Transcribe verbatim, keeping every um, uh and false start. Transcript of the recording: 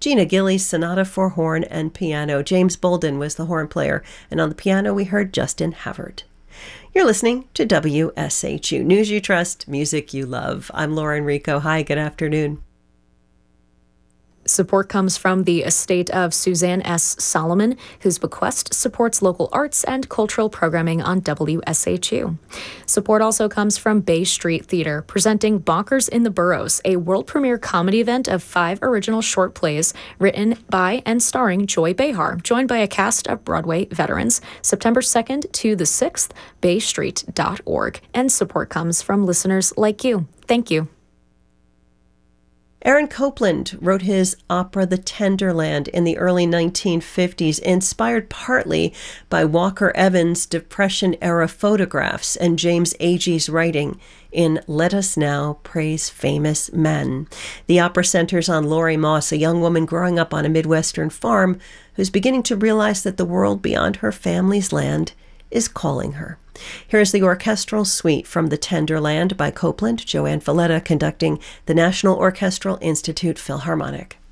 Gina Gillies' Sonata for Horn and Piano. James Bolden was the horn player, and on the piano we heard Justin Havard. You're listening to W S H U, News You Trust, Music You Love. I'm Lauren Rico. Hi, good afternoon. Support comes from the estate of Suzanne S. Solomon, whose bequest supports local arts and cultural programming on W S H U. Support also comes from Bay Street Theater, presenting Bonkers in the Burrows, a world premiere comedy event of five original short plays written by and starring Joy Behar, joined by a cast of Broadway veterans, September second to the sixth, bay street dot org. And support comes from listeners like you. Thank you. Aaron Copland wrote his opera The Tenderland in the early nineteen fifties, inspired partly by Walker Evans' Depression-era photographs and James Agee's writing in Let Us Now Praise Famous Men. The opera centers on Lori Moss, a young woman growing up on a Midwestern farm who's beginning to realize that the world beyond her family's land is calling her. Here's the orchestral suite from The Tenderland by Copland, Joanne Falletta conducting the National Orchestral Institute Philharmonic.